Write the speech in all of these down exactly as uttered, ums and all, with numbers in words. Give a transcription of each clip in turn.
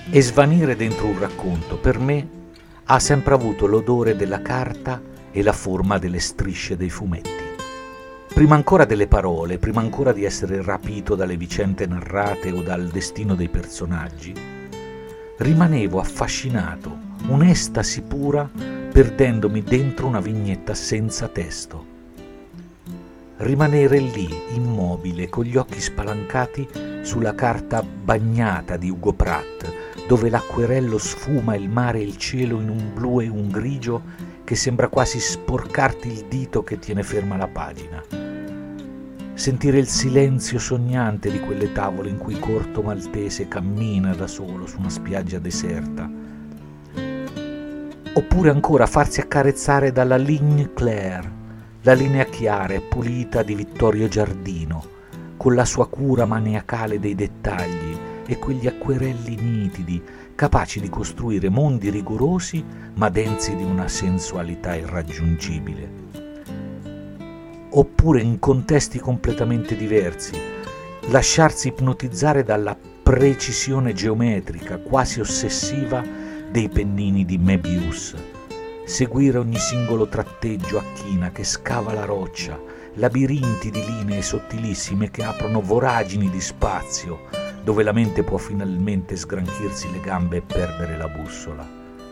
E svanire dentro un racconto, per me, ha sempre avuto l'odore della carta e la forma delle strisce dei fumetti. Prima ancora delle parole, prima ancora di essere rapito dalle vicende narrate o dal destino dei personaggi, rimanevo affascinato, un'estasi pura, perdendomi dentro una vignetta senza testo. Rimanere lì, immobile, con gli occhi spalancati sulla carta bagnata di Hugo Pratt, dove l'acquerello sfuma il mare e il cielo in un blu e un grigio che sembra quasi sporcarti il dito che tiene ferma la pagina. Sentire il silenzio sognante di quelle tavole in cui Corto Maltese cammina da solo su una spiaggia deserta. Oppure ancora farsi accarezzare dalla ligne claire, la linea chiara e pulita di Vittorio Giardino, con la sua cura maniacale dei dettagli e quegli acquerelli nitidi, capaci di costruire mondi rigorosi ma densi di una sensualità irraggiungibile. Oppure in contesti completamente diversi, lasciarsi ipnotizzare dalla precisione geometrica quasi ossessiva dei pennini di Möbius, seguire ogni singolo tratteggio a china che scava la roccia, labirinti di linee sottilissime che aprono voragini di spazio, dove la mente può finalmente sgranchirsi le gambe e perdere la bussola.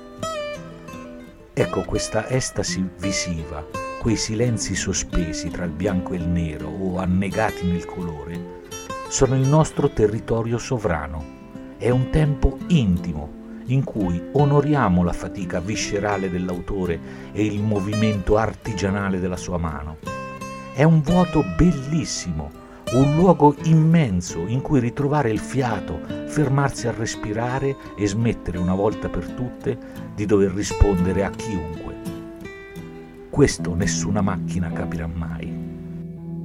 Ecco, questa estasi visiva, quei silenzi sospesi tra il bianco e il nero o annegati nel colore, sono il nostro territorio sovrano. È un tempo intimo in cui onoriamo la fatica viscerale dell'autore e il movimento artigianale della sua mano. È un vuoto bellissimo, un luogo immenso in cui ritrovare il fiato, fermarsi a respirare e smettere una volta per tutte di dover rispondere a chiunque. Questo nessuna macchina capirà mai.